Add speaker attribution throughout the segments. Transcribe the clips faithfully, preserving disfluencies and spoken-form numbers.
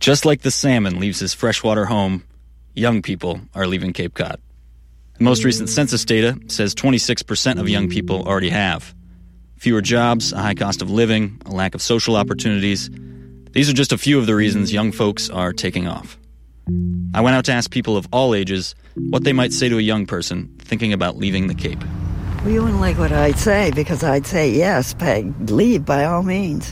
Speaker 1: Just like the salmon leaves his freshwater home, young people are leaving Cape Cod. The most recent census data says twenty-six percent of young people already have. Fewer jobs, a high cost of living, a lack of social opportunities. These are just a few of the reasons young folks are taking off. I went out to ask people of all ages what they might say to a young person thinking about leaving the Cape.
Speaker 2: Well, you wouldn't like what I'd say, because I'd say, yes, Peg, leave by all means.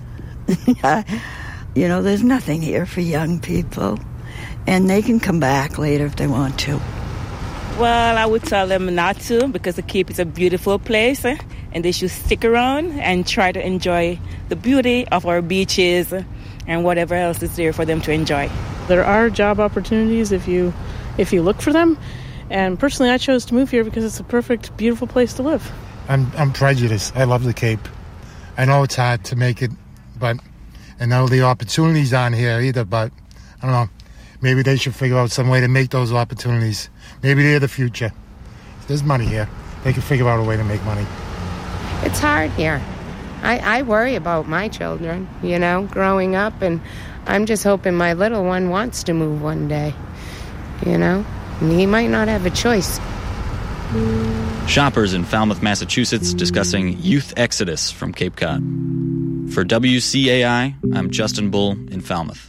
Speaker 2: You know, there's nothing here for young people, and they can come back later if they want to.
Speaker 3: Well, I would tell them not to, because the Cape is a beautiful place, eh? And they should stick around and try to enjoy the beauty of our beaches and whatever else is there for them to enjoy.
Speaker 4: There are job opportunities if you if you look for them. And personally, I chose to move here because it's a perfect, beautiful place to live.
Speaker 5: I'm I'm prejudiced. I love the Cape. I know it's hard to make it, but I know the opportunities aren't here either, but I don't know. Maybe they should figure out some way to make those opportunities. Maybe they're the future. There's money here. They can figure out a way to make money.
Speaker 6: It's hard here. I, I worry about my children, you know, growing up, and I'm just hoping my little one wants to move one day, you know, and he might not have a choice.
Speaker 1: Shoppers in Falmouth, Massachusetts, discussing youth exodus from Cape Cod. For W C A I, I'm Justin Bull in Falmouth.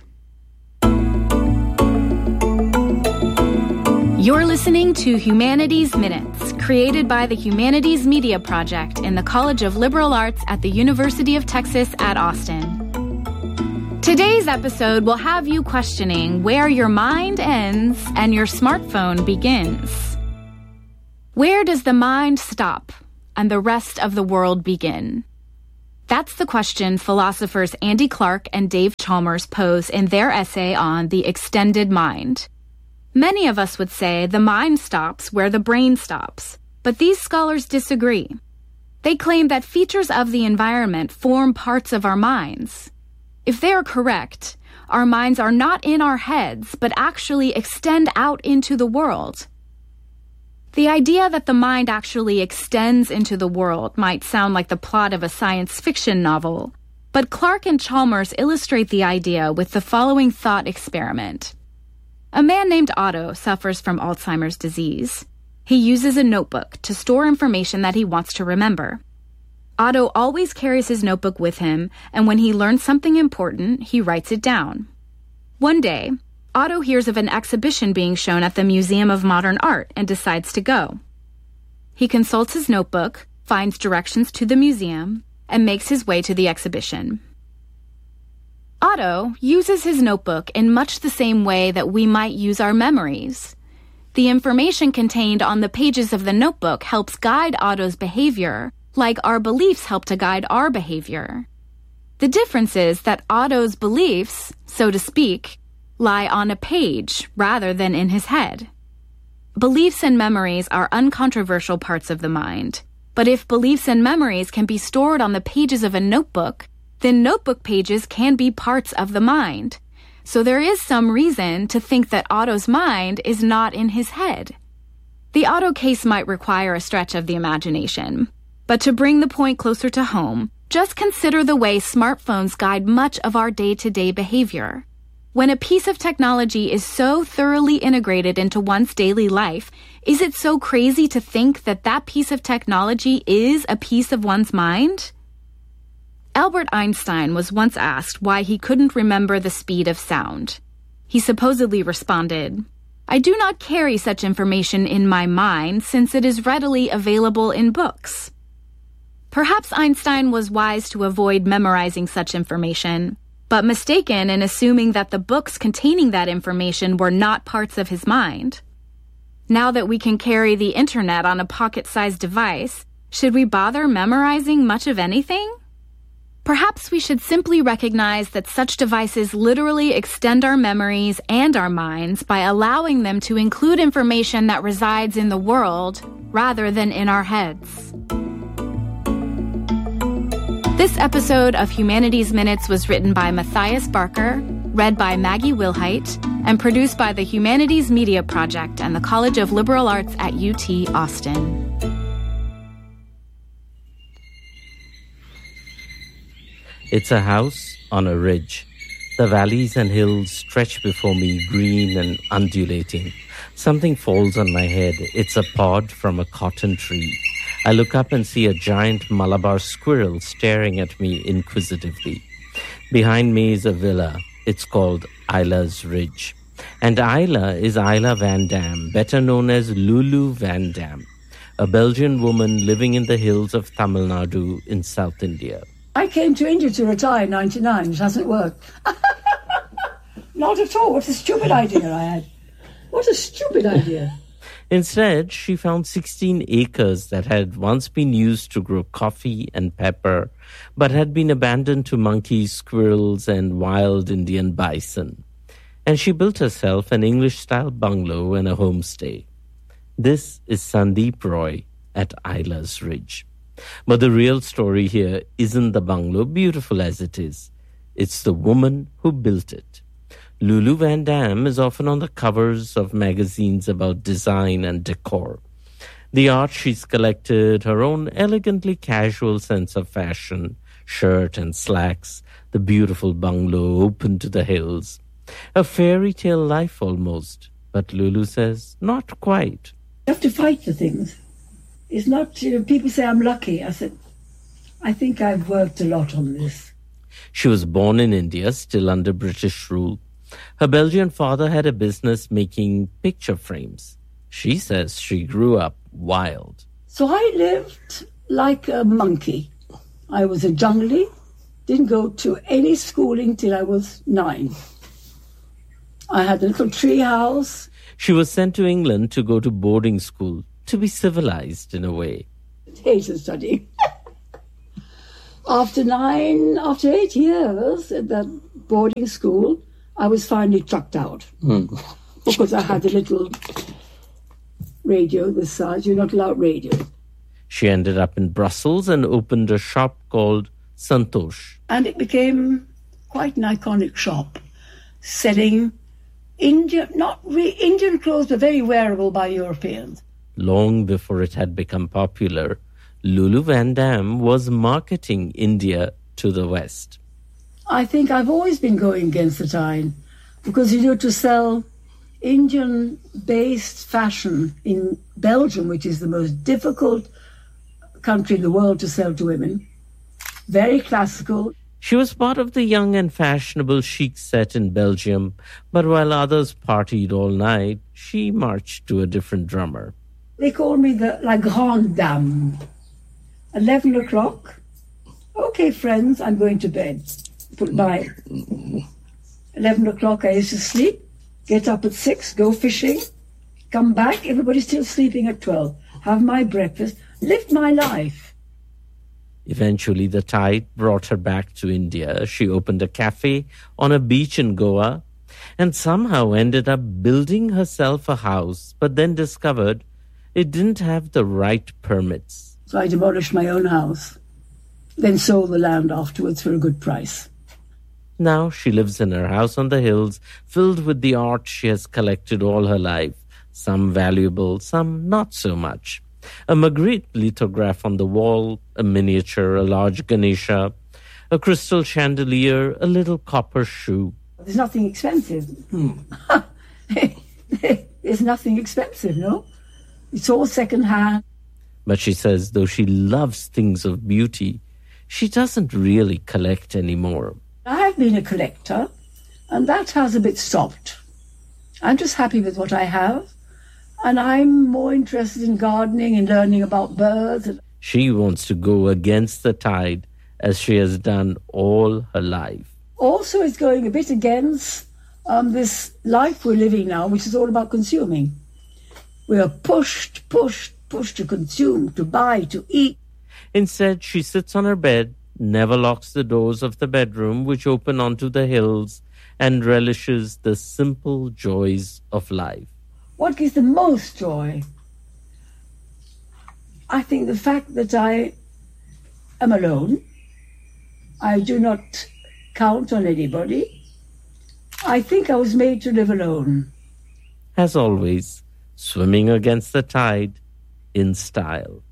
Speaker 7: You're listening to Humanities Minutes, created by the Humanities Media Project in the College of Liberal Arts at the University of Texas at Austin. Today's episode will have you questioning where your mind ends and your smartphone begins. Where does the mind stop and the rest of the world begin? That's the question philosophers Andy Clark and Dave Chalmers pose in their essay on the extended mind. Many of us would say the mind stops where the brain stops, but these scholars disagree. They claim that features of the environment form parts of our minds. If they are correct, our minds are not in our heads, but actually extend out into the world. The idea that the mind actually extends into the world might sound like the plot of a science fiction novel, but Clark and Chalmers illustrate the idea with the following thought experiment. A man named Otto suffers from Alzheimer's disease. He uses a notebook to store information that he wants to remember. Otto always carries his notebook with him, and when he learns something important, he writes it down. One day, Otto hears of an exhibition being shown at the Museum of Modern Art and decides to go. He consults his notebook, finds directions to the museum, and makes his way to the exhibition. Otto uses his notebook in much the same way that we might use our memories. The information contained on the pages of the notebook helps guide Otto's behavior, like our beliefs help to guide our behavior. The difference is that Otto's beliefs, so to speak, lie on a page rather than in his head. Beliefs and memories are uncontroversial parts of the mind, but if beliefs and memories can be stored on the pages of a notebook, then notebook pages can be parts of the mind. So there is some reason to think that Otto's mind is not in his head. The Otto case might require a stretch of the imagination, but to bring the point closer to home, just consider the way smartphones guide much of our day-to-day behavior. When a piece of technology is so thoroughly integrated into one's daily life, is it so crazy to think that that piece of technology is a piece of one's mind? Albert Einstein was once asked why he couldn't remember the speed of sound. He supposedly responded, "I do not carry such information in my mind since it is readily available in books." Perhaps Einstein was wise to avoid memorizing such information, but mistaken in assuming that the books containing that information were not parts of his mind. Now that we can carry the internet on a pocket-sized device, should we bother memorizing much of anything? Perhaps we should simply recognize that such devices literally extend our memories and our minds by allowing them to include information that resides in the world rather than in our heads. This episode of Humanities Minutes was written by Matthias Barker, read by Maggie Wilhite, and produced by the Humanities Media Project and the College of Liberal Arts at U T Austin.
Speaker 8: It's a house on a ridge. The valleys and hills stretch before me, green and undulating. Something falls on my head. It's a pod from a cotton tree. I look up and see a giant Malabar squirrel staring at me inquisitively. Behind me is a villa. It's called Isla's Ridge. And Isla is Isla Van Dam, better known as Lulu Van Dam, a Belgian woman living in the hills of Tamil Nadu in South India.
Speaker 9: I came to India to retire in ninety-nine. It hasn't worked. Not at all. What a stupid idea I had. What a stupid idea.
Speaker 8: Instead, she found sixteen acres that had once been used to grow coffee and pepper, but had been abandoned to monkeys, squirrels, and wild Indian bison. And she built herself an English-style bungalow and a homestay. This is Sandeep Roy at Isla's Ridge. But the real story here isn't the bungalow, beautiful as it is. It's the woman who built it. Lulu Van Dam is often on the covers of magazines about design and decor. The art she's collected, her own elegantly casual sense of fashion, shirt and slacks, the beautiful bungalow open to the hills. A fairy tale life almost, but Lulu says not quite.
Speaker 9: You have to fight for things. It's not, you know, people say I'm lucky. I said, I think I've worked a lot on this.
Speaker 8: She was born in India, still under British rule. Her Belgian father had a business making picture frames. She says she grew up wild.
Speaker 9: So I lived like a monkey. I was a jungly, didn't go to any schooling till I was nine. I had a little tree house.
Speaker 8: She was sent to England to go to boarding school, to be civilized in a way.
Speaker 9: Hated studying. After nine, after eight years at that boarding school, I was finally chucked out. Mm. Because I had a little radio this size. You're not allowed radio.
Speaker 8: She ended up in Brussels and opened a shop called Santosh.
Speaker 9: And it became quite an iconic shop, selling Indian, not re, Indian clothes were very wearable by Europeans.
Speaker 8: Long before it had become popular, Lulu Van Dam was marketing India to the West.
Speaker 9: I think I've always been going against the tide because, you know, to sell Indian-based fashion in Belgium, which is the most difficult country in the world to sell to women, very classical.
Speaker 8: She was part of the young and fashionable chic set in Belgium, but while others partied all night, she marched to a different drummer.
Speaker 9: They call me the La Grande Dame. Eleven o'clock. Okay, friends, I'm going to bed. Put by. Eleven o'clock, I used to sleep. Get up at six, go fishing. Come back, everybody's still sleeping at twelve. Have my breakfast. Live my life.
Speaker 8: Eventually, the tide brought her back to India. She opened a cafe on a beach in Goa and somehow ended up building herself a house, but then discovered it didn't have the right permits.
Speaker 9: So I demolished my own house, then sold the land afterwards for a good price.
Speaker 8: Now she lives in her house on the hills, filled with the art she has collected all her life, some valuable, some not so much. A Magritte lithograph on the wall, a miniature, a large Ganesha, a crystal chandelier, a little copper shoe.
Speaker 9: There's nothing expensive. Hmm. There's nothing expensive, no? It's all second-hand.
Speaker 8: But she says though she loves things of beauty, she doesn't really collect anymore.
Speaker 9: I have been a collector, and that has a bit stopped. I'm just happy with what I have. And I'm more interested in gardening and learning about birds.
Speaker 8: She wants to go against the tide, as she has done all her life.
Speaker 9: Also, it's going a bit against um, this life we're living now, which is all about consuming. We are pushed, pushed, pushed to consume, to buy, to eat.
Speaker 8: Instead, she sits on her bed, never locks the doors of the bedroom, which open onto the hills, and relishes the simple joys of life.
Speaker 9: What gives the most joy? I think the fact that I am alone. I do not count on anybody. I think I was made to live alone.
Speaker 8: As always, swimming against the tide in style.